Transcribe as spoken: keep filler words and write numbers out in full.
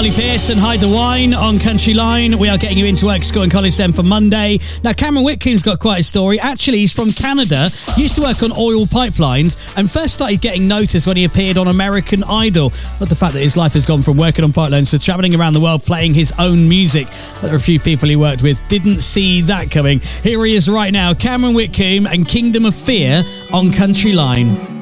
Ollie Pearce and Hyde Wine on Country Line. We are getting you into work, school and college then for Monday. Now, Cameron Whitcomb's got quite a story. Actually, he's from Canada, used to work on oil pipelines, and first started getting noticed when he appeared on American Idol. But the fact that his life has gone from working on pipelines to travelling around the world playing his own music. There are a few people he worked with didn't see that coming. Here he is right now, Cameron Whitcomb and Kingdom of Fear on Country Line.